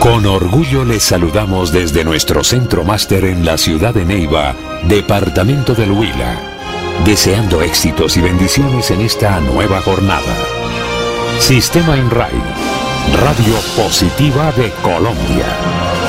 Con orgullo les saludamos desde nuestro centro máster en la ciudad de Neiva, departamento del Huila, deseando éxitos y bendiciones en esta nueva jornada. Sistema Enray, Radio Positiva de Colombia.